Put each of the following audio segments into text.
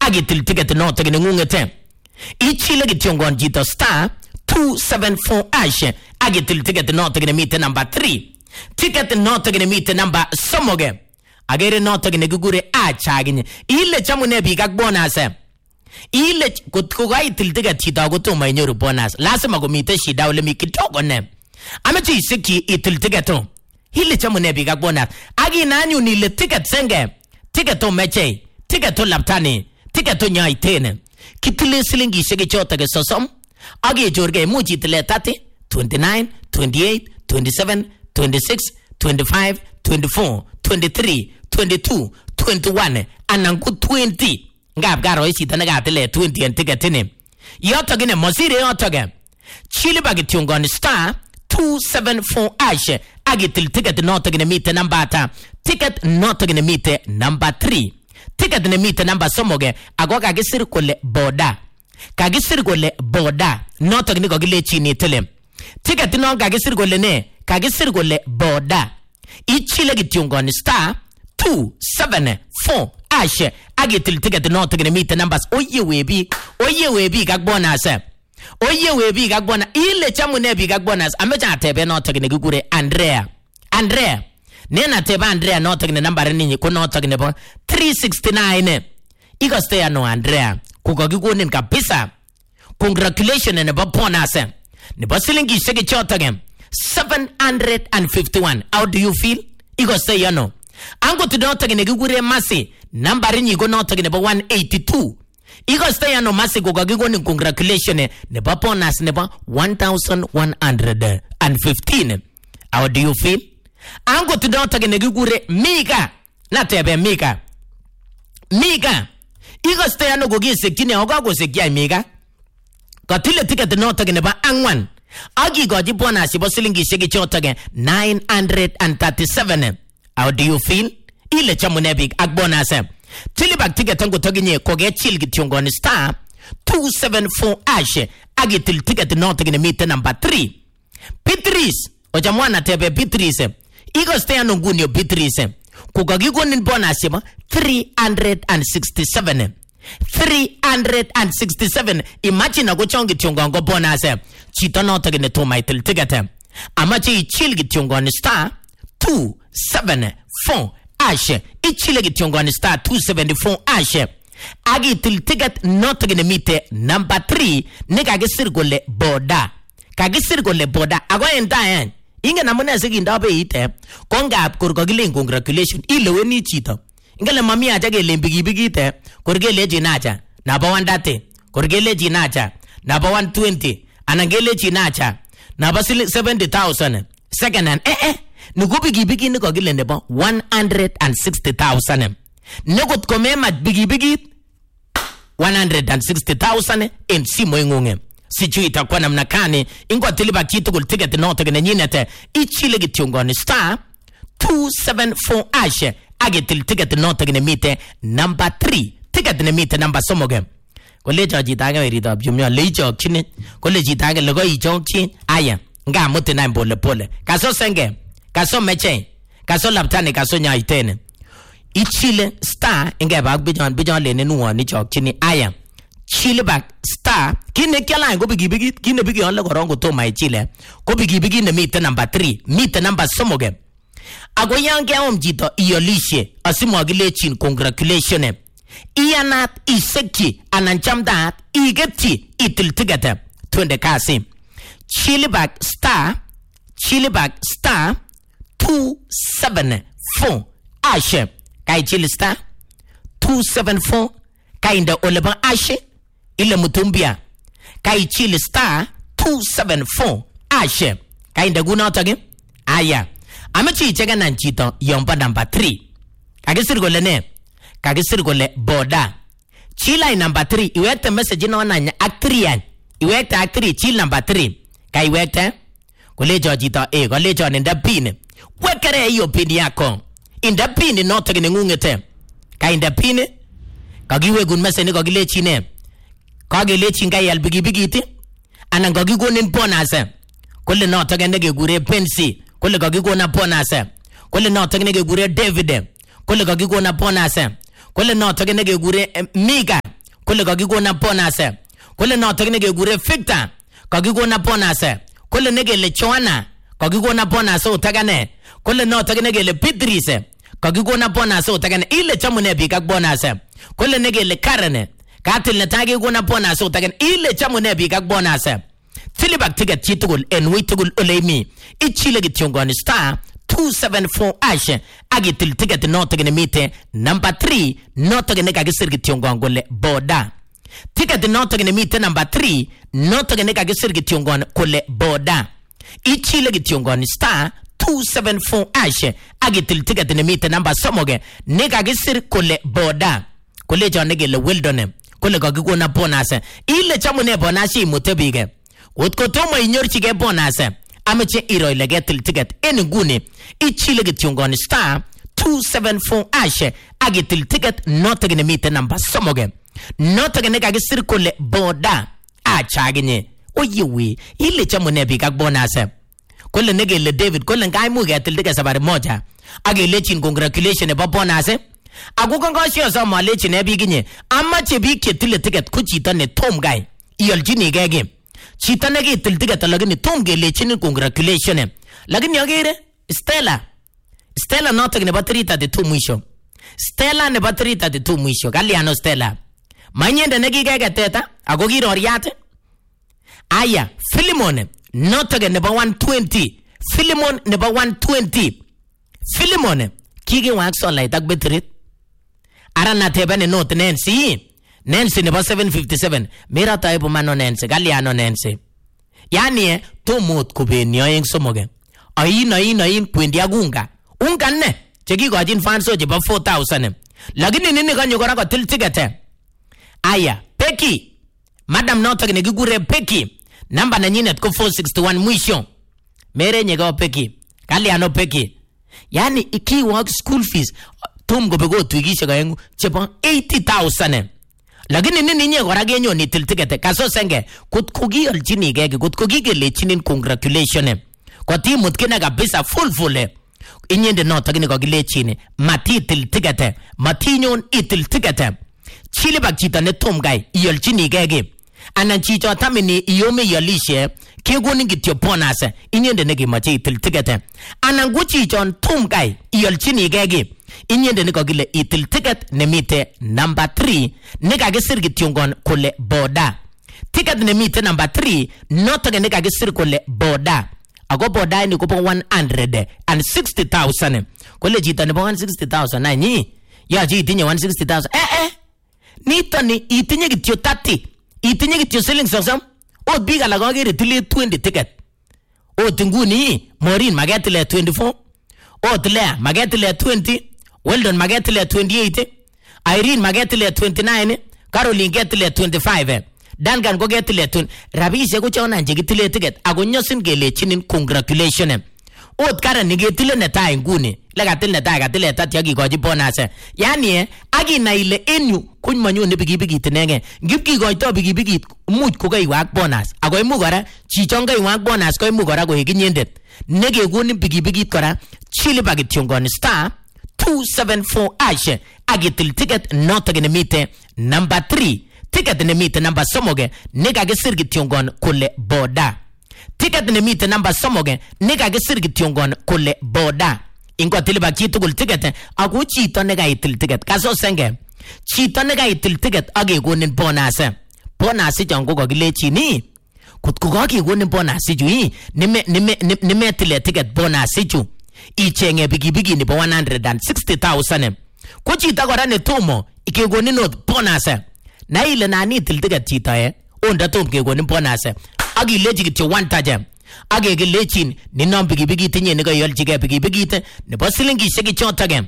agitil ticket noto gine ngungete. Ichile gitiongon jito star 274 ash agitil ticket noto gine mite number 3. Ticket noto gine mite number somoge. Agere noto gine gugure achagine. Ile chamune bigak bonus. Ile kutukai tiltiga chita kutuma inyoru bonus. Lazima kumite shida ule mikitogo ne. Amechi isiki itiltiga to. Ile chamune bigak bonus. Agi nanyu nile ticket senge. Ticket to meche. Ticket to laptani. Ticket to nyaitene. Kitile silingi shiki chota ke sosom. Agi jorge muji tile 30, 29, 28, 27, 26, 25, 24, 23, 22, 21, anangu 20. Ngap garo isi tanaga tele 20 and ticket in him. Yotogine mosire yotoge. Chili bagitungon star 274 ash. Agitil ticket not gonna meet the number ta. Ticket not gonna meet number 3. Ticket ne meet number somoge. Agoga gisirkole boda. Kagisirkole boda. Not gonna go gile chini tele. Ticket no gagisirkole ne. Kagisirkole boda. Ichile gitungon star 274 ash agitil ticket not gonna meet the numbers. Oye webi gag bonus. Oye webi gag bonus. Ile chamune bi gag bonus. Amecha tebe not gonna gugure Andrea. Nena tebe Andrea not gonna number nini ko not gonna 369. Iko stay no Andrea. Kuko gigunin kabisa. Congratulations ne ba bonus. Ne ba silingi shege chota game 751. How do you feel? Iko stay no. Ango to not gonna gugure masi. Number ni go not talking about 182. Iko stay no masi go gagigo ni congratulations ne ba bonus ne ba 1115. How do you feel? Ango to not talking gugure Mika. Na tebe Mika. Iko stay no go gi sekini ogago sekia Mika. Katile ticket not talking about angwan. Agi go di bonus bo silingi shegi chotage 937. How do you feel? Ile chamunebig agbonase. Tilibak ticket tango toginye koge chil gityongon star 274 ash agitil ticket not gonna meet number 3. Beatrice ojamwana tebe Beatrice. Igo stay anungunyo Beatrice. Kugagigonin bonus 367. 367. Imagine ago chongi tyongon bonus. Chito not gonna to my til ticket. Amachi chil gityongon star 274 ash. Ichile gityongon star 274 ash. Agi til ticket not gonna meet number 3. Nega gisirgole boda. Kagisirgole boda. Ago enta inga namuna sigi ndabe ite. Konga kurgogile congratulations. Ile weni chito. Ingale mami ajage lembigi ite. Kurgele jinacha. Naba 130. Kurgele jinacha. Naba 120. Anangele jinacha. Naba 70,000. Second hand. Nugubigi niko gile nebo 160,000. Nugut komema bigi 160,000 in simo ingunge. Sichuita kwa namna kani ingwa tiliba kitu kul ticket noto gine nyinete ichile gityongoni star 274 ash agitil ticket noto gine mite number 3 ticket ne mite number somoge kole jita ga irida jumya lejo kini kole jita ga logo ijonchi aya nga muti na pole kaso senge kaso meche kaso laptane kaso nyaitene ichile star inga bag bijan le ne nuwa ni chok chini aya chile back star kine kala go bigi kine bigi on le gorongo to mai chile go bigi ne mite number 3 mite number somoge ago yange jito iyolishe asimo gile chin congratulations iyanat iseki ananchamdat igeti itil tigata twende kasi chile back star 274 ashe kai chile star 274 kainda oleba ashe ile mutumbia kai chile star 274 ashe kainda guna otage aya amechi chega nanchito yomba number 3 kagisirgole boda chila number 3 iwekte message na wana actrian iwekte actri chila number 3 kai iwekte kolejo jito kolejo nenda pin wekere hiyo pin yako inda pin noto gine ngungete kai inda pin kagiwe gun message ni kagilechi ne kagilechi ngai albigi ti anan kagigonin bonus kole noto gine gure pensi kole kagigona bonus kole noto gine gure David kole kagigona bonus kole noto gine gure Mika kole kakikona bonus, kole notok nekekure Victor kakikona bonus, kole nekele Joanna kakikona bonus utakane, kole notok nekele Beatrice kakikona bonus utakane. Ile chamune biik ak bonus, kole nekele Karen katil netai kekona bonus utakane. Ile chamune biik ak bonus. Tilibak ticket chitugul en wui tugul ole imi ichile kityongoni star 274 ash agitil ticket notok nemite number 3 notok nekakisir kityongon kole boda. Ticket notok nemite number 3 notok nekakisir kityongon kole boda. Ichile kityongoni star 274 ash agitil ticket nemite number 3 nekakisir kole boda. Kole jone kele Weldon kole kakikona bonus. Ile chamune bonus imute bige. Kotko tomo inyorchige bonus ameche iro ile getil ticket en nguni ichile kityongoni star 274 ash agitil ticket notok nemite number 3 notok nekakisir kole boda achaginye oyewe ile chamune biik ak bonus. Kole nekele David kole ngaimu getil ticket sabari moja agelechin congratulation nebo bonus. Ako kongosio somo alechin ebiginye amache biik chetile ticket ko chito ne tom guy iolchinige game. Chito nekitil ticket lakini tom kelechin congratulation. Lakini agere Stella notok nebo 332 mwisho. Stella nebo 332 mwisho. Kaliano Stella. Manyende nekikeketeta ako kiroriat. Aya, Philemon notok nebo 120. Philemon nebo 120. Philemon kikiwak solait ak betrit. Ara natebene note Nancy nebo 757 mira taibu mano Nancy Galiano Nancy. Yani tomot kubenyo eng somoge. Ayin kwendi agunga. Unga ne chekikojin fanso chebo 4000. Lakini nini kanyo kora kotil ticket. Aya, Peki. Madam notok nekikure Peki. Namba nanyinet ko 461 mwisho. Mere nyego Peki. Galiano Peki. Yani ikiwak school fees tom gobego tuigishe kayengu chebo 80,000. Lakini nini nye kora genyo ni til ticket kaso senge kut kokiolchinige kut kokikelechinin congratulation ko timut kina kabisa full inyende notok ni kokilechini mati til ticket matinyon itil ticket chile bak chito ne tom guy iolchinige anan chicho tamini iyome yolishe kegonin kityo bonus inyende nekimache itil ticket anan ko chichon tom guy iolchinige inyende nekakile itil ticket nemite number 3 nekakisir kityongon kole boda. Ticket nemite number 3 notok nekakisir kole boda. Ako boda ni kopo 160,000. Kole chito nebo 160,000 na nyi yachi itinye 160,000. Nito ni itinye kityo 30. Itinye kityo selling sosam. O biga lagogere tile 20 ticket. O tinguni Maureen magetile 24. O Tlea magetile 20. Weldon magetile 28. Irene magetile 29. Caroline getile 25. Duncan go getile 20. Rabishe ko chona nje getile ticket. Ako nyosin kelechinin congratulation. Ot Karen nigetile netai nguni. Lekatil netai katile tati akikoji bonus. Yani akina ile enyu kunymanyu bigibigi tinenge. Ngipkikoito bigibigi much kokaiwak bonus. Ako imu kora chichon kaiwak bonus ko imu kora koek inyendet. Nekekonin bigibigi kora chili bakityongoni star 274 ash agitil ticket notok nemite number 3 ticket nemite number 3 nekakisir kityongon kole boda. Ticket nemite number 3 nekakisir kityongon kole boda. Ingo tilibak chitugul ticket ako chito nekaitil ticket kaso senge chito nekaitil ticket akekonin bonus. Bonus ichon ko kakilechini kutko kakekonin bonus ichu nimetile ticket bonus ichu ichenge bigibigi nipo 160,000. Ko chito kora netomo ikekonin bonus na ile nani til ticket chito onda tom kekonin bonus akilechi kityo one time akekelechin ninom bigibigi tinye nekayolchige bigibigit nebo silingishek chotok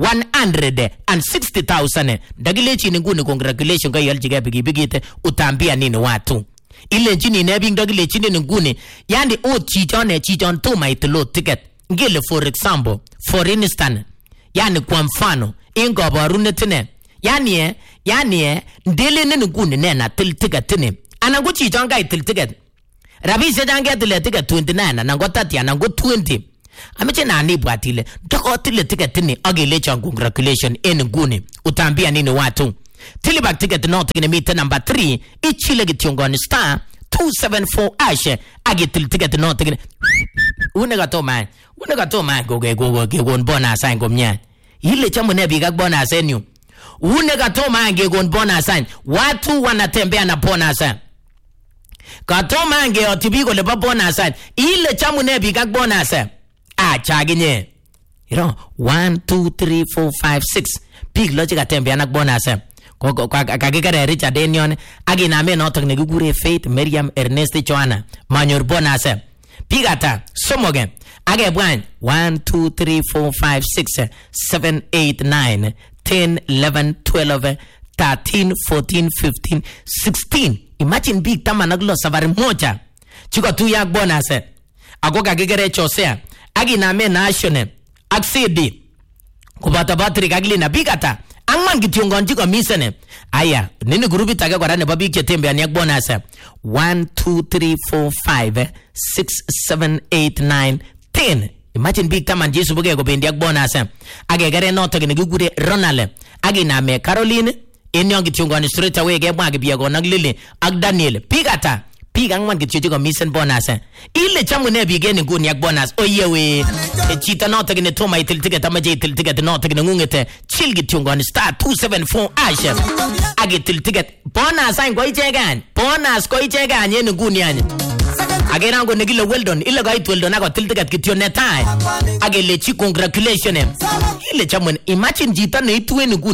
160,000. Ndakilechin nguni congratulation kayolchige bigibigit utambia nini watu ilenchini nebing ndakilechin nguni yani chichon toma itilo ticket. Ngele for example, for instance, yani kwa mfano, ingo barunet ne, yani ndele nene nguni nena til ticket ne, ananguchi chonga itil ticket, rabishe jange tile ticket 29, anango 30, anango 20, ameche nani bwatile, doko tile ticket ne, agile chan congratulation ene nguni, utambia nini watu, Tilibak ticket noto gine mite number 3 ichile gitiongon star 274 ash agitil ticket noto gine unega to man gogon bonus sign komnyan ile chamune bigak bonus enyu unega to man gogon bonus sign watu wanatembea na bonus katoma ange otibiko le bonus sign ile chamune bigak bonus chaginye 1 2 3 4 5 6 big logic atembea na bonus kakikere Richard Enion aginame notok negigure Faith Miriam Ernest Joanna manyor bonus pigata somoge age bwan 1 2 3 4 5 6 7 8 9 10 11 12 13 14 15 16 imagine big tama naglo savari moja chiko tu yak bonus ako kakikere Chosea aginame national aksidi kubata batri kaglina bigata angman gitiongon chiko misene aya nini grupi tage kwa rane babi ketembe ni bonus 1 2 3 4 5 6 7 8 9 10 imagine big taman Jesu buge ko bendi ak bonus agegere noto gigure Ronald aginame Caroline enyo gitiongon straight away ge bwa gibiego nag Lily ak Daniel pigata pig angman gitiongo misen bonus ile chamune bigeni nguni ak bonus oyewe chita noto gine toma itil ticket amaje itil ticket noto gine ngungete chill gitiongon star 274 ash agitil ticket bonus sign ko ichegan bonus ko ichegan yen nguni ani agena ngo negile weldon ile ga itweldon ako til ticket gition netai agele chi congratulations ile chamune imagine jita ne itwe nguni